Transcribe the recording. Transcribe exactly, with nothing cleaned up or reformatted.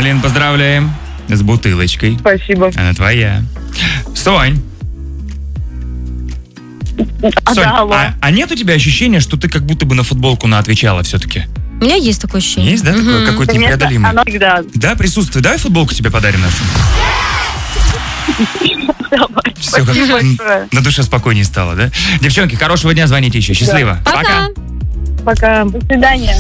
Алин, поздравляем с бутылочкой. Спасибо. Она твоя. Сонь. А, Сонь, да, алло. а, а нет у тебя ощущения, что ты как будто бы на футболку на отвечала все-таки? У меня есть такое ощущение. Есть, да, такое Мгм. какое-то Конечно, непреодолимое? оно всегда. Да, присутствует. Давай футболку тебе подарим нашу. Давай. Все, Спасибо большое. на душе спокойнее стало, да? Девчонки, хорошего дня, звоните еще. Счастливо. Пока. Пока. До свидания.